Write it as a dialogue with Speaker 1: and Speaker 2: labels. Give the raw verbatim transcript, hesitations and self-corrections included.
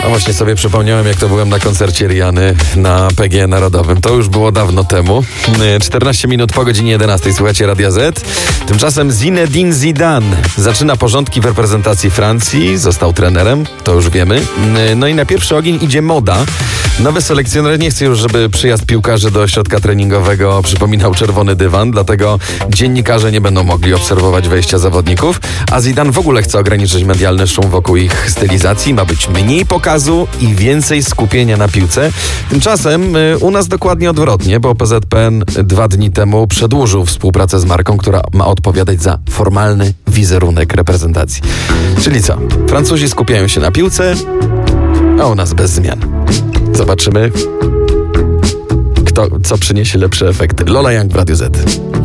Speaker 1: A właśnie sobie przypomniałem, jak to byłem na koncercie Riany na P G Narodowym. To już było dawno temu. czternaście minut po godzinie jedenastej. Słuchajcie Radia Z. Tymczasem Zinedine Zidane zaczyna porządki w reprezentacji Francji. Został trenerem, to już wiemy. No i na pierwszy ogień idzie moda. Nowy selekcjoner nie chce już, żeby przyjazd piłkarzy do ośrodka treningowego przypominał czerwony dywan, dlatego dziennikarze nie będą mogli obserwować wejścia zawodników, a Zidane w ogóle chce ograniczyć medialny szum wokół ich stylizacji. Ma być mniej pokazu i więcej skupienia na piłce. Tymczasem y, u nas dokładnie odwrotnie, bo P Z P N dwa dni temu przedłużył współpracę z marką, która ma odpowiadać za formalny wizerunek reprezentacji. Czyli co? Francuzi skupiają się na piłce, a u nas bez zmian. Zobaczymy, kto, co przyniesie lepsze efekty. Lola Young w Radiu Z.